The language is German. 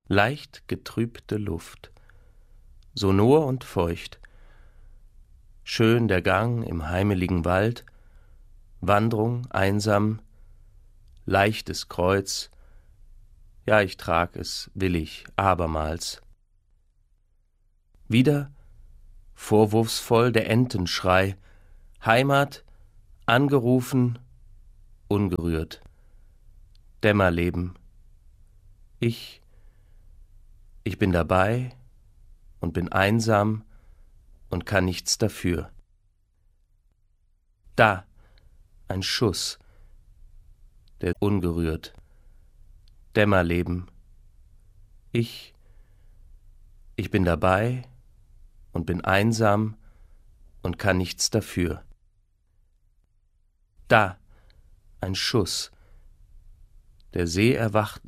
leicht getrübte Luft, sonor und feucht, schön der Gang im heimeligen Wald, Wandrung einsam, leichtes Kreuz, ja, ich trag es willig abermals. Wieder vorwurfsvoll der Entenschrei, Heimat, angerufen, ungerührt, Dämmerleben, ich bin dabei und bin einsam und kann nichts dafür. Da, ein Schuss, der ungerührt, Dämmerleben, ich bin dabei und bin einsam und kann nichts dafür. Da, ein Schuss, der See erwacht